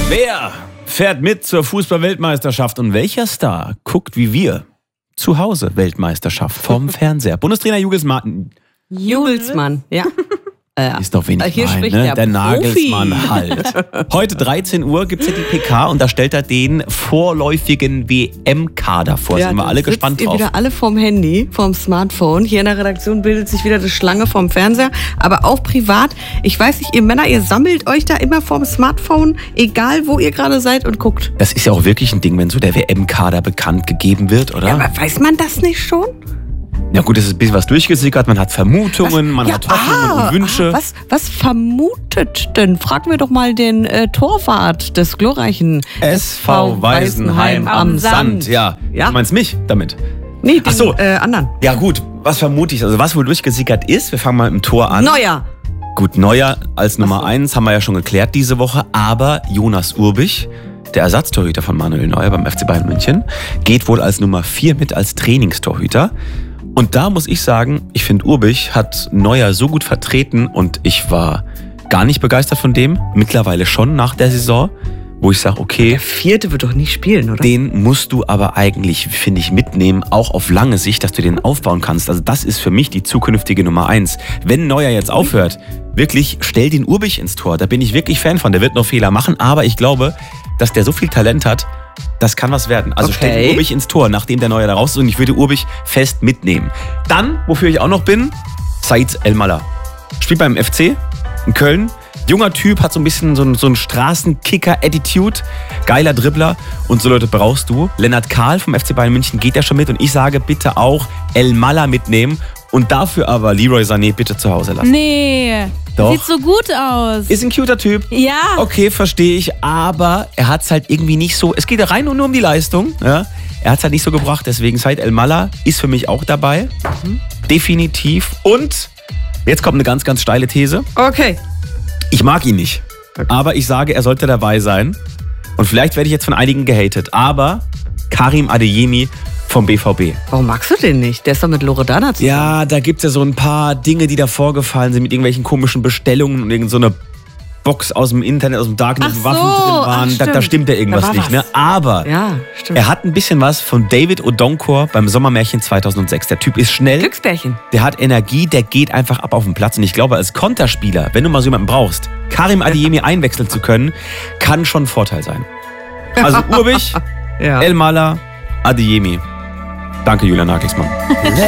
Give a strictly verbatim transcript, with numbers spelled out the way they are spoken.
Wer fährt mit zur Fußball-Weltmeisterschaft und welcher Star guckt wie wir zu Hause Weltmeisterschaft vom Fernseher? Bundestrainer Jugelsmann. Jugelsmann, ja. Äh, ist doch wenig hier gemein, spricht ne? der Der Profi. Nagelsmann halt. Heute dreizehn Uhr gibt es ja die P K und da stellt er den vorläufigen W M-Kader vor. Ja, Sind wir alle sitzt gespannt ihr drauf. wieder alle vorm Handy, vorm Smartphone. Hier in der Redaktion bildet sich wieder die Schlange vorm Fernseher. Aber auch privat. Ich weiß nicht, ihr Männer, ihr sammelt euch da immer vorm Smartphone, egal wo ihr gerade seid und guckt. Das ist ja auch wirklich ein Ding, wenn so der W M-Kader bekannt gegeben wird, oder? Ja, aber weiß man das nicht schon? Ja gut, es ist ein bisschen was durchgesickert, man hat Vermutungen, man Ja, hat Hoffnungen ah, und Wünsche. ah, was, was vermutet denn? Fragen wir doch mal den äh, Torwart des glorreichen S V Weisenheim am Sand. Ja, Ja? du meinst mich damit? Nee, den Ach so. äh, anderen. Ja gut, was vermute ich? Also was wohl durchgesickert ist, wir fangen mal im Tor an. Neuer. Gut, Neuer als Nummer eins haben wir ja schon geklärt diese Woche, aber Jonas Urbich, der Ersatztorhüter von Manuel Neuer beim F C Bayern München, geht wohl als Nummer vier mit als Trainingstorhüter. Und da muss ich sagen, ich finde, Urbich hat Neuer so gut vertreten und ich war gar nicht begeistert von dem, mittlerweile schon nach der Saison, wo ich sage, okay, Der vierte wird doch nicht spielen, oder? den musst du aber eigentlich, finde ich, mitnehmen, auch auf lange Sicht, dass du den aufbauen kannst. Also das ist für mich die zukünftige Nummer eins. Wenn Neuer jetzt aufhört, wirklich, stell den Urbich ins Tor. Da bin ich wirklich Fan von. Der wird noch Fehler machen, aber ich glaube, dass der so viel Talent hat, das kann was werden. Also Okay. stell den Urbich ins Tor, nachdem der Neuer da raus ist, und ich würde Urbich fest mitnehmen. Dann, wofür ich auch noch bin, Said El-Mallah. Spielt beim F C in Köln. Junger Typ, hat so ein bisschen so ein, so ein Straßenkicker-Attitude. Geiler Dribbler. Und so Leute brauchst du. Lennart Kahl vom F C Bayern München geht ja schon mit. Und ich sage, bitte auch El-Mallah mitnehmen. Und dafür aber Leroy Sané bitte zu Hause lassen. Nee, Doch. sieht so gut aus. Ist ein cuter Typ. Ja. Okay, verstehe ich. Aber er hat es halt irgendwie nicht so... Es geht ja rein und nur um die Leistung. Ja? Er hat es halt nicht so gebracht. Deswegen Said El-Mallah ist für mich auch dabei. Mhm. Definitiv. Und jetzt kommt eine ganz, ganz steile These. Okay. Ich mag ihn nicht. Aber ich sage, er sollte dabei sein. Und vielleicht werde ich jetzt von einigen gehatet. Aber Karim Adeyemi vom B V B. Warum magst du den nicht? Der ist doch mit Loredana zusammen. Ja, da gibt es ja so ein paar Dinge, die da vorgefallen sind mit irgendwelchen komischen Bestellungen und irgend so eine Box aus dem Internet, aus dem Darknet, Ach wo Waffen so, drin ach, waren. Da, da stimmt. stimmt ja irgendwas Da war nicht. was. Ne? Aber Ja, stimmt. er hat ein bisschen was von David Odonkor beim Sommermärchen zweitausendsechs. Der Typ ist schnell, Glücksbärchen. der hat Energie, der geht einfach ab auf den Platz. Und ich glaube, als Konterspieler, wenn du mal so jemanden brauchst, Karim Adeyemi einwechseln zu können, kann schon ein Vorteil sein. Also Urbich, Ja. El-Mallah, Adeyemi. Danke, Julian Nagelsmann.